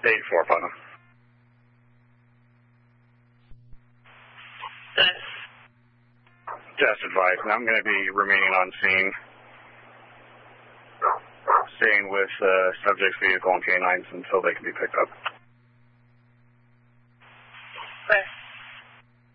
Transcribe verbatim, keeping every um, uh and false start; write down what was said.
eight four, Putnam. Just advised, and I'm going to be remaining on scene, staying with uh, subject's vehicle and canines until they can be picked up.